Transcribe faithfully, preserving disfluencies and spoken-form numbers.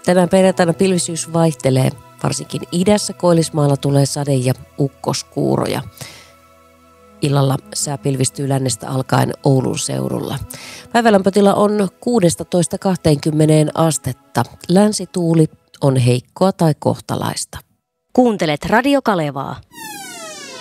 Tänään perjantaina pilvisyys vaihtelee. Varsinkin idässä Koillismaalla tulee sade- ja ukkoskuuroja. Illalla sää pilvistyy lännestä alkaen Oulun seudulla. Päivälämpötila on kuusitoista kaksikymmentä astetta. Länsituuli on heikkoa tai kohtalaista. Kuuntelet Radio Kalevaa.